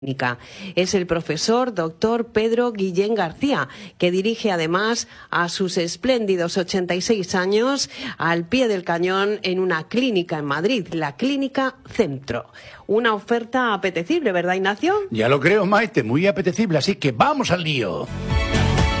Es el profesor doctor Pedro Guillén García, que dirige además a sus espléndidos 86 años al pie del cañón en una clínica en Madrid, la Clínica Centro. Una oferta apetecible, ¿verdad, Ignacio? Ya lo creo, Maite, muy apetecible, así que ¡vamos al lío!